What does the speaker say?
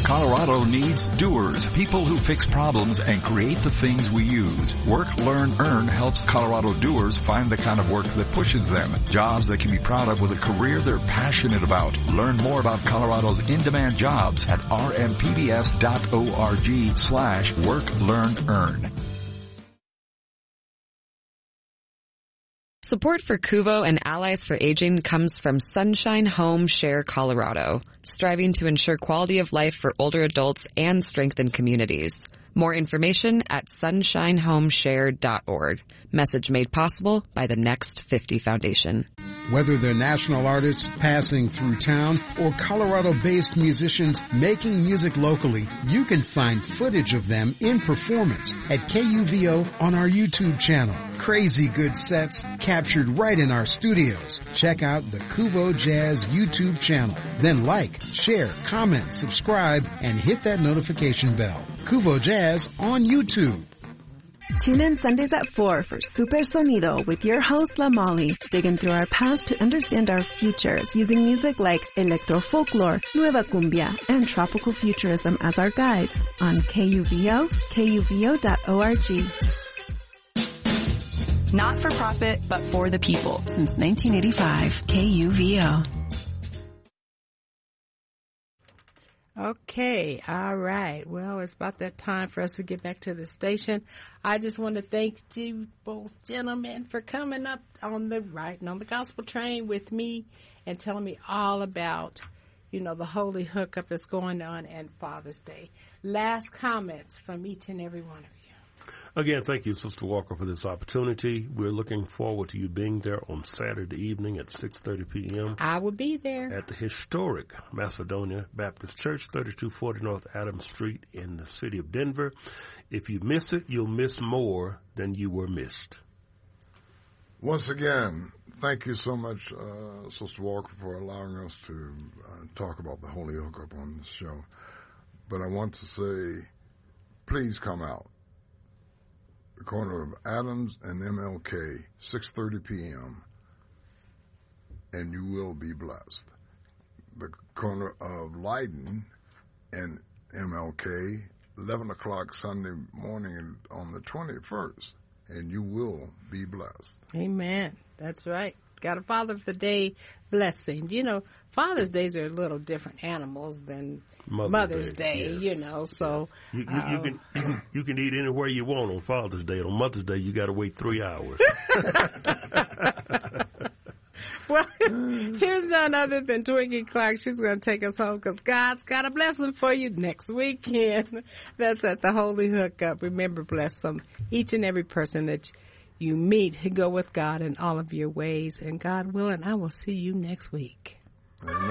Colorado needs doers, people who fix problems and create the things we use. Work, Learn, Earn helps Colorado doers find the kind of work that pushes them. Jobs they can be proud of with a career they're passionate about. Learn more about Colorado's in-demand jobs at rmpbs.org/work, learn, earn. Support for Kuvo and Allies for Aging comes from Sunshine Home Share Colorado, striving to ensure quality of life for older adults and strengthen communities. More information at sunshinehomeshare.org. Message made possible by the Next 50 Foundation. Whether they're national artists passing through town or Colorado-based musicians making music locally, you can find footage of them in performance at KUVO on our YouTube channel. Crazy good sets captured right in our studios. Check out the Kuvo Jazz YouTube channel. Then like, share, comment, subscribe, and hit that notification bell. Kuvo Jazz on YouTube. Tune in Sundays at 4 for Super Sonido with your host, La Molly, digging through our past to understand our futures using music like electro-folklore, nueva cumbia, and tropical futurism as our guides on KUVO, KUVO.org. Not for profit, but for the people. Since 1985, KUVO. Okay, all right. Well, it's about that time for us to get back to the station. I just want to thank you both gentlemen for coming up on the gospel train with me and telling me all about, the holy hookup that's going on and Father's Day. Last comments from each and every one of you. Again, thank you, Sister Walker, for this opportunity. We're looking forward to you being there on Saturday evening at 6:30 p.m. I will be there. At the historic Macedonia Baptist Church, 3240 North Adams Street in the city of Denver. If you miss it, you'll miss more than you were missed. Once again, thank you so much, Sister Walker, for allowing us to talk about the Holy Hookup on this show. But I want to say, please come out. The corner of Adams and MLK, 6:30 p.m., and you will be blessed. The corner of Leiden and MLK, 11 o'clock Sunday morning on the 21st, and you will be blessed. Amen. That's right. Got a Father's Day blessing. Father's Days are a little different animals than Mother's Day, yes. So you can eat anywhere you want on Father's Day. On Mother's Day, you got to wait 3 hours. Well, here's none other than Twiggy Clark. She's going to take us home because God's got a blessing for you next weekend. That's at the Holy Hookup. Remember, bless them. Each and every person that you meet, go with God in all of your ways. And God willing, I will see you next week. Amen.